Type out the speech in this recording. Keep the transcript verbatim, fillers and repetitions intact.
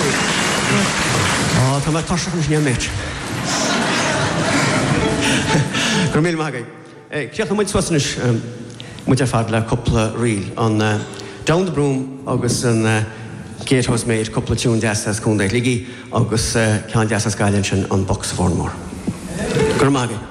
Oh, tá mar tasach ní met. Gur mil magai. Eh, ceach muid swasnish muid fad le couple reel on Down the Broom agus an Gatehouse Maid couple tune deas cún dé ligi agus cean deas gailin sin an box formór. Gur magai.